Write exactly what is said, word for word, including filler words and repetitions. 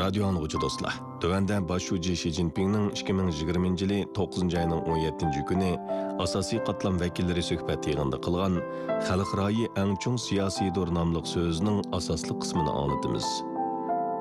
Radio anlıqçı dostlar. Tövəndə başçı Xi Jinpingning ikki ming yigirmanchi yili to'qqizinchi ayning o'n yettinchi kuni asosiy qatlam vakillari suhbat yig'inida qilgan xalqaro eng chong siyosiy dor nomli so'zining asosli qismini anglatamiz.